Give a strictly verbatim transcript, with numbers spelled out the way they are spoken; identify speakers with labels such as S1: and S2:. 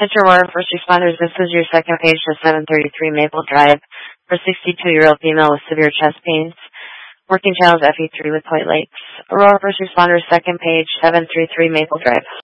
S1: Attention Aurora First Responders, this is your second page to seven thirty-three Maple Drive for sixty-two-year-old female with severe chest pains. Working channel is F E three with Point Lakes. Aurora First Responders, second page, seven thirty-three Maple Drive.